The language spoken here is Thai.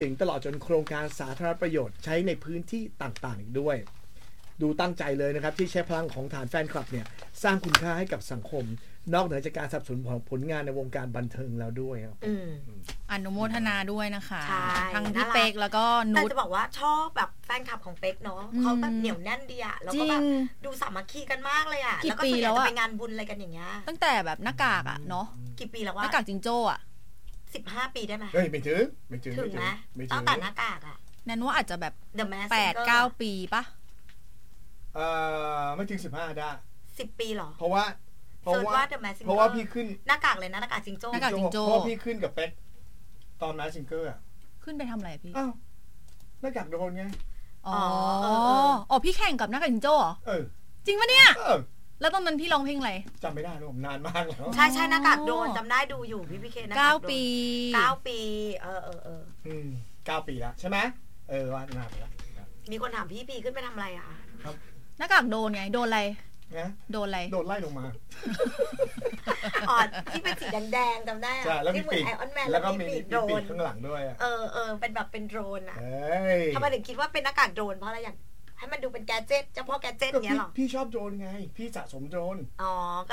ถึงตลอดจนโครงการสาธารณประโยชน์ใช้ในพื้นที่ต่างๆอีกด้วยดูตั้งใจเลยนะครับที่ใช้พลังของฐานแฟนคลับเนี่ยสร้างคุณค่าให้กับสังคมนอกเหนือจากการสนับสนุนของผลงานในวงการบันเทิงแล้วด้วยครับอนุโมทนาด้วยนะคะทั้งพี่เป๊กแล้วก็นุชแต่จะบอกว่าชอบแบบแฟนคลับของเป๊กเนาะเขาแบบเหนียวแน่นดีอะแล้วก็แบบดูสามัคคีกันมากเลยอะแล้วก็ส่วนใหญ่จะไปงานบุญอะไรกันอย่างเงี้ยตั้งแต่แบบหน้ากากอะเนาะกี่ปีแล้ววะหน้ากากจิงโจ้อะ 15 ปีได้ไหมเฮ้ยไม่ถึงถึงไหมตั้งแต่หน้ากากอะนั่นว่าอาจจะแบบ 8-9 ปีปะไม่ถึง15ได้ 10 ปีหรอเพราะว่าพี่ขึ้นหน้ากากเลยนะหน้ากากจิงโจ้หน้ากากจิงโจ้เพราะพี่ขึ้นกับเป๊กตอนมาซิงเกิลอะขึ้นไปทำอะไรพี่อ้าวหน้ากากโดนไงอ๋อพี่แข่งกับหน้ากากจิงโจ้เหรอจริงปะเนี่ยแล้วตอนนั้นพี่ร้องเพลงอะไรจำไม่ได้แล้วผมนานมากแล้วใช่หน้ากากโดนจำได้ดูอยู่พี่เคหน้ากาก 9 ปี 9 ปี 9 ปีแล้วใช่ไหมว่านานแล้วมีคนถามพี่ขึ้นไปทำอะไรอะครับหน้ากากโดนไงโดนอะไรโดนอะไรโดนไล่ลงมาที่เป็นสีแดงๆจำได้อะที่เหมือนไอออนแมนแล้วก็มีปีกข้างหลังด้วยเป็นแบบเป็นโดรนอะทำไมถึงคิดว่าเป็นหน้ากากโดรนเพราะอะไรอยากให้มันดูเป็นแกดเจ็ตเจ้าพ่อแกดเจ็ตอย่างเงี้ยหรอพี่ชอบโดรนไงพี่สะสมโดรน